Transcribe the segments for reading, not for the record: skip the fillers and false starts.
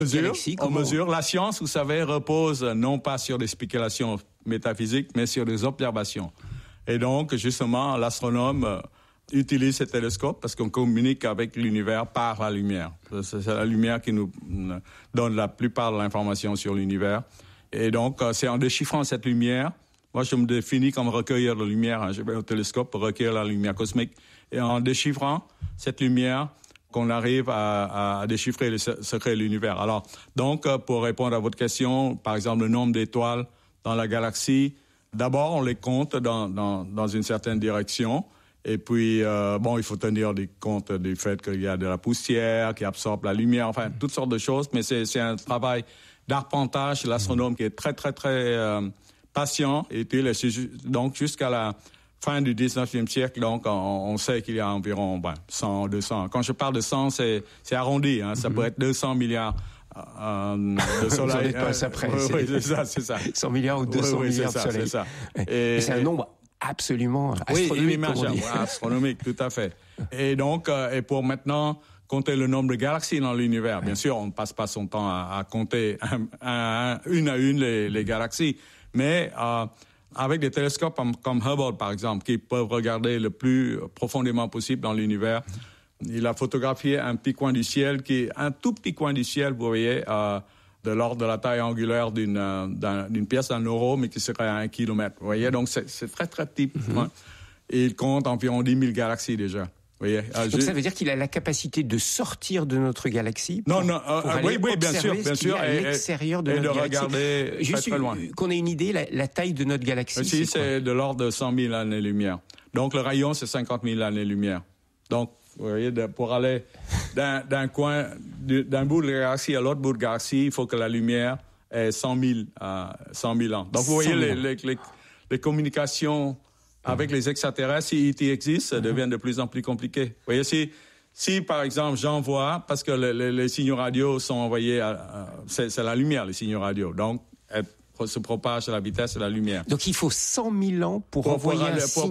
galaxies. On mesure. La science, vous savez, repose non pas sur des spéculations métaphysiques, mais sur des observations. Et donc, justement, l'astronome utilise ces télescopes parce qu'on communique avec l'univers par la lumière. C'est la lumière qui nous donne la plupart de l'information sur l'univers. Et donc, c'est en déchiffrant cette lumière, moi je me définis comme recueilleur de lumière. Je vais au télescope pour recueillir la lumière cosmique. Et en déchiffrant cette lumière, qu'on arrive à déchiffrer les secrets de l'univers. Alors, donc, pour répondre à votre question, par exemple, le nombre d'étoiles dans la galaxie, d'abord, on les compte dans une certaine direction. Et puis, il faut tenir compte du fait qu'il y a de la poussière qui absorbe la lumière, enfin, toutes sortes de choses. Mais c'est un travail d'arpentage de l'astronome qui est très, très, très patient. Et puis, donc, jusqu'à la fin du 19e siècle, donc, on sait qu'il y a environ 100, 200. Quand je parle de 100, c'est arrondi. Hein, ça peut être 200 milliards de soleil. Vous en êtes pas après. Oui, c'est ça. 100 milliards ou 200 milliards de soleil. C'est ça. Et c'est un nombre absolument astronomique. Oui, astronomique, tout à fait. Et donc, et pour maintenant compter le nombre de galaxies dans l'univers, bien sûr, on ne passe pas son temps à compter une à une les galaxies, mais avec des télescopes comme Hubble, par exemple, qui peuvent regarder le plus profondément possible dans l'univers, il a photographié un petit coin du ciel qui est un tout petit coin du ciel, vous voyez, de l'ordre de la taille angulaire d'une pièce d'un euro, mais qui serait à 1 kilomètre. Vous voyez, donc c'est très, très petit. Mm-hmm. Et il compte environ 10 000 galaxies déjà. Vous voyez. Donc ça veut dire qu'il a la capacité de sortir de notre galaxie pour oui, bien sûr. À l'extérieur de notre galaxie. Regarder juste très loin. Qu'on ait une idée, la taille de notre galaxie. Si, c'est de l'ordre de 100 000 années-lumière. Donc le rayon, c'est 50 000 années-lumière. Donc, vous voyez, pour aller d'un coin, d'un bout de la galaxie à l'autre bout de la galaxie, il faut que la lumière ait 100 000 ans. Donc, vous voyez, les communications avec les extraterrestres, s'ils existent, deviennent de plus en plus compliquées. Vous voyez, si par exemple, j'envoie, parce que les signaux radio sont envoyés, c'est la lumière, les signaux radio. Donc, se propage à la vitesse de la lumière. Donc il faut 100 000 ans pour envoyer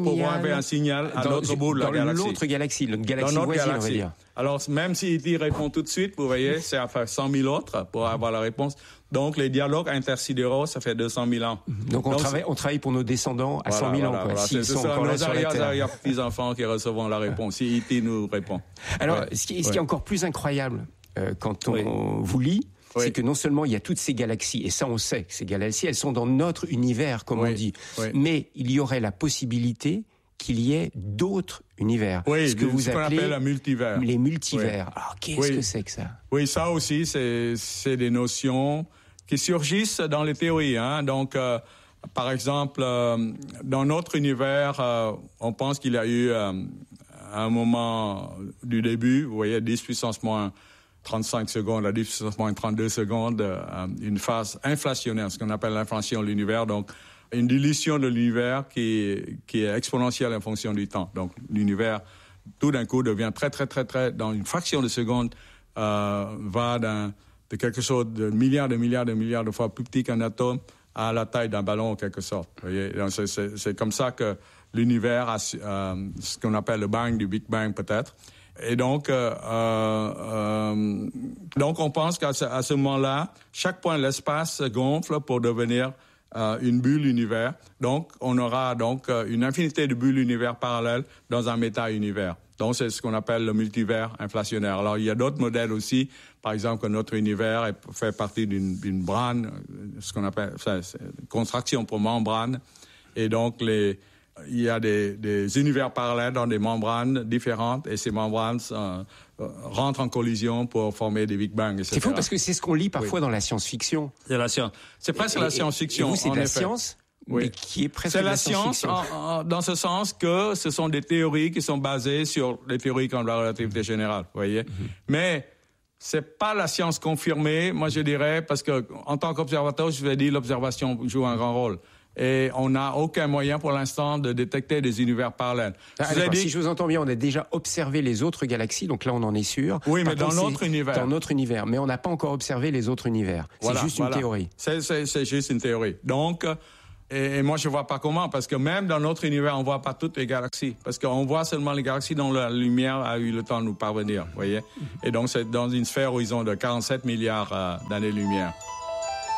un signal à l'autre bout de la galaxie. Dans l'autre galaxie, notre galaxie voisine, on va dire. Alors, même s'il répond tout de suite, vous voyez, c'est à faire 100 000 autres pour avoir la réponse. Donc, les dialogues intersidéraux, ça fait 200 000 ans. Donc on travaille pour nos descendants à 100 000 ans. Quoi, ce sont nos arrière-petits-enfants qui recevront la réponse, si E.T. nous répond. Alors, ce qui est encore plus incroyable, quand on vous lit, c'est que non seulement il y a toutes ces galaxies, et ça on sait que ces galaxies, elles sont dans notre univers, comme on dit, mais il y aurait la possibilité qu'il y ait d'autres univers. Oui, ce que vous appelez appelle un multivers. Les multivers. Oui. Alors qu'est-ce que c'est que ça? Oui, ça aussi, c'est des notions qui surgissent dans les théories. Hein. Donc, par exemple, dans notre univers, on pense qu'il y a eu à un moment du début, vous voyez, 10 puissance moins 35 secondes à 10 puissance moins 32 secondes, une phase inflationnaire, ce qu'on appelle l'inflation de l'univers, donc une dilution de l'univers qui est exponentielle en fonction du temps. Donc l'univers, tout d'un coup, devient très, très, très, très, dans une fraction de seconde, va de quelque chose de milliards de fois plus petit qu'un atome à la taille d'un ballon en quelque sorte. Vous voyez? Donc, c'est comme ça que l'univers a ce qu'on appelle le bang du Big Bang peut-être. Et donc on pense qu'à ce moment-là, chaque point de l'espace gonfle pour devenir une bulle univers. Donc, on aura une infinité de bulles univers parallèles dans un méta-univers. Donc, c'est ce qu'on appelle le multivers inflationnaire. Alors, il y a d'autres modèles aussi. Par exemple, que notre univers fait partie d'une brane, ce qu'on appelle contraction pour membrane. Et donc, il y a des univers parallèles dans des membranes différentes et ces membranes rentrent en collision pour former des Big Bang, etc. C'est fou parce que c'est ce qu'on lit parfois dans la science-fiction. C'est la science. C'est presque la science-fiction. Et vous, c'est de la science, mais qui est presque de la science-fiction. C'est la science dans ce sens que ce sont des théories qui sont basées sur les théories comme la relativité générale, vous voyez. Mais c'est pas la science confirmée, moi je dirais, parce que en tant qu'observateur, je vous ai dit, l'observation joue un grand rôle. Et on n'a aucun moyen pour l'instant de détecter des univers parallèles. Si je vous entends bien, on a déjà observé les autres galaxies, donc là on en est sûr. Oui, mais dans notre univers. Dans notre univers, mais on n'a pas encore observé les autres univers. C'est juste une théorie. C'est juste une théorie. Donc, Et moi, je ne vois pas comment, parce que même dans notre univers, on ne voit pas toutes les galaxies. Parce qu'on voit seulement les galaxies dont la lumière a eu le temps de nous parvenir, vous voyez. Et donc, c'est dans une sphère horizon de 47 milliards d'années-lumière.